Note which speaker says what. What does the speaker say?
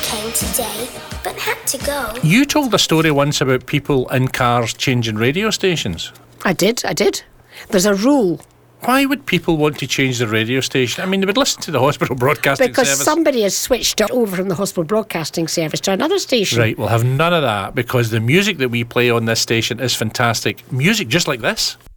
Speaker 1: came today, but had to go.
Speaker 2: You told a story once about people in cars changing radio stations.
Speaker 3: I did. There's a rule.
Speaker 2: Why would people want to change the radio station? I mean, they would listen to the hospital broadcasting
Speaker 3: Because
Speaker 2: service.
Speaker 3: somebody has switched it over from the hospital broadcasting service to another station.
Speaker 2: Right, we'll have none of that because the music that we play on this station is fantastic. Music just like this.